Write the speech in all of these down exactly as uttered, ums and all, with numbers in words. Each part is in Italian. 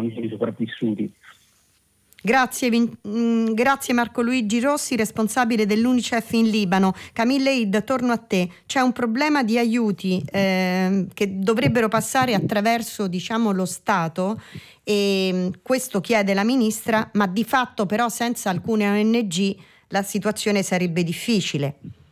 di sopravvissuti. Grazie, Vin- grazie Marco Luigi Rossi, responsabile dell'Unicef in Libano. Camilla Eid, torno a te. C'è un problema di aiuti eh, che dovrebbero passare attraverso, diciamo, lo Stato, e questo chiede la ministra, ma di fatto però senza alcune O N G la situazione sarebbe difficile.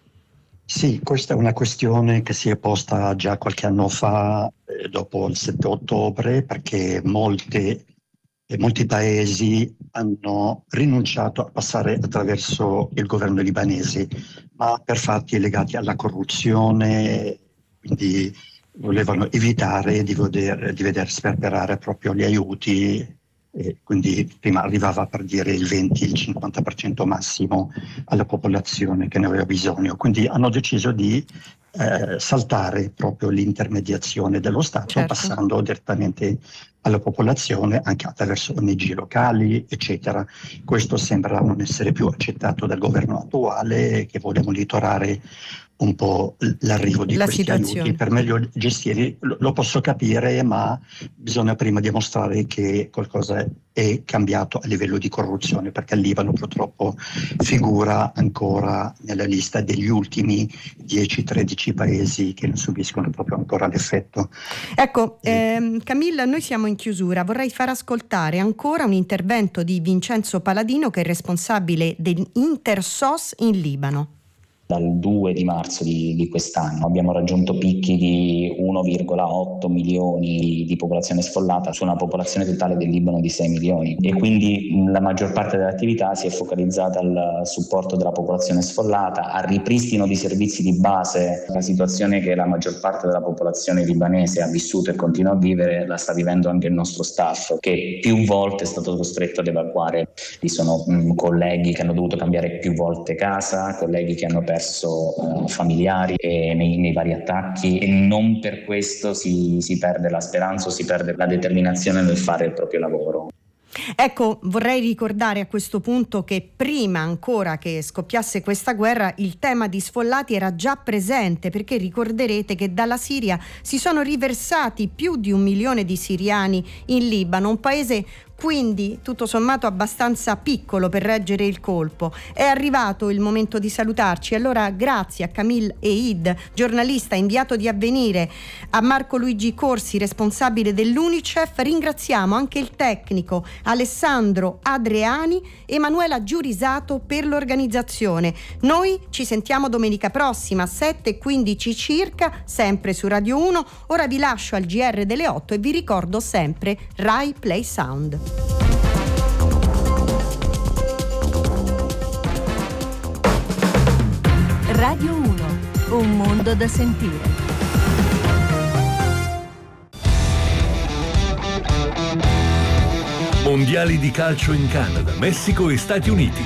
Sì, questa è una questione che si è posta già qualche anno fa, eh, dopo il sette ottobre, perché molte, eh, molti paesi hanno rinunciato a passare attraverso il governo libanese, ma per fatti legati alla corruzione, quindi volevano evitare di, veder, di veder sperperare proprio gli aiuti. E quindi prima arrivava per dire il venti, il cinquanta per cento massimo alla popolazione che ne aveva bisogno. Quindi hanno deciso di eh, saltare proprio l'intermediazione dello Stato, certo, passando direttamente alla popolazione anche attraverso O N G locali, eccetera. Questo sembra non essere più accettato dal governo attuale, che vuole monitorare un po' l'arrivo di la questi situazione. aiuti per meglio gestire. Lo, lo posso capire, ma bisogna prima dimostrare che qualcosa è cambiato a livello di corruzione, perché il Libano purtroppo figura ancora nella lista degli ultimi dieci tredici paesi che ne subiscono proprio ancora l'effetto. Ecco, ehm, Camilla, noi siamo in chiusura. Vorrei far ascoltare ancora un intervento di Vincenzo Paladino, che è responsabile dell'Intersos in Libano. Dal due di marzo di, di quest'anno abbiamo raggiunto picchi di uno virgola otto milioni di popolazione sfollata su una popolazione totale del Libano di sei milioni, e quindi la maggior parte dell'attività si è focalizzata al supporto della popolazione sfollata, al ripristino di servizi di base. La situazione che la maggior parte della popolazione libanese ha vissuto e continua a vivere la sta vivendo anche il nostro staff, che più volte è stato costretto ad evacuare. Ci sono mh, colleghi che hanno dovuto cambiare più volte casa, colleghi che hanno perso perso uh, familiari e nei, nei vari attacchi, e non per questo si, si perde la speranza o si perde la determinazione nel fare il proprio lavoro. Ecco, vorrei ricordare a questo punto che prima ancora che scoppiasse questa guerra il tema di sfollati era già presente, perché ricorderete che dalla Siria si sono riversati più di un milione di siriani in Libano, un paese quindi tutto sommato abbastanza piccolo per reggere il colpo. È arrivato il momento di salutarci, allora grazie a Camille Eid, giornalista inviato di Avvenire, a Marco Luigi Corsi, responsabile dell'Unicef. Ringraziamo anche il tecnico Alessandro Adriani e Emanuela Giurisato per l'organizzazione. Noi ci sentiamo domenica prossima a sette e quindici circa, sempre su Radio uno. Ora vi lascio al G R delle otto e vi ricordo sempre Rai Play Sound. Radio uno, un mondo da sentire. Mondiali di calcio in Canada, Messico e Stati Uniti.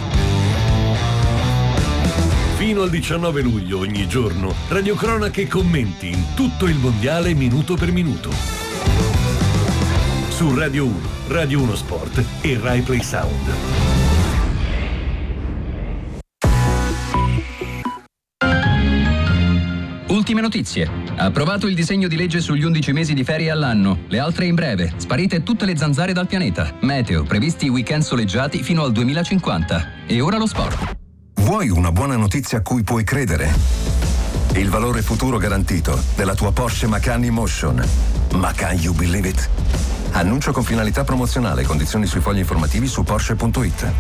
Fino al diciannove luglio ogni giorno, radiocronache e commenti in tutto il mondiale minuto per minuto. Su Radio uno, Radio uno Sport e Rai Play Sound. Ultime notizie. Approvato il disegno di legge sugli undici mesi di ferie all'anno. Le altre in breve. Sparite tutte le zanzare dal pianeta. Meteo. Previsti weekend soleggiati fino al duemilacinquanta. E ora lo sport. Vuoi una buona notizia a cui puoi credere? Il valore futuro garantito della tua Porsche Macan Emotion. Ma can you believe it? Annuncio con finalità promozionale. Condizioni sui fogli informativi su Porsche punto it.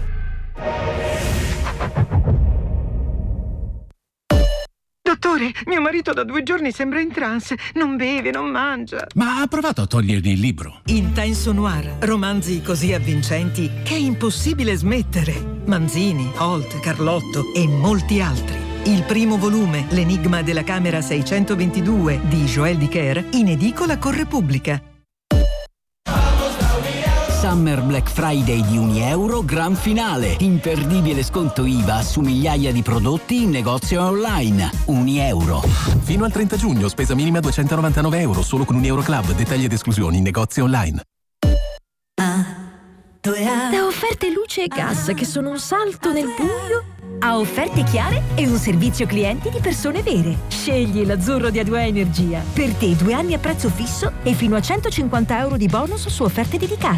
Dottore, mio marito da due giorni sembra in trance. Non beve, non mangia. Ma ha provato a togliergli il libro? Intenso noir. Romanzi così avvincenti che è impossibile smettere. Manzini, Holt, Carlotto e molti altri. Il primo volume, L'enigma della camera seicentoventidue di Joël Dicker, in edicola con Repubblica. Summer Black Friday di Unieuro, gran finale. Imperdibile sconto I V A su migliaia di prodotti in negozio online. Unieuro. Fino al trenta giugno, spesa minima duecentonovantanove euro, solo con Unieuro Club. Dettagli ed esclusioni in negozio online. Da offerte luce e gas che sono un salto nel buio a offerte chiare e un servizio clienti di persone vere. Scegli l'azzurro di A due A Energia. Per te due anni a prezzo fisso e fino a centocinquanta euro di bonus su offerte dedicate.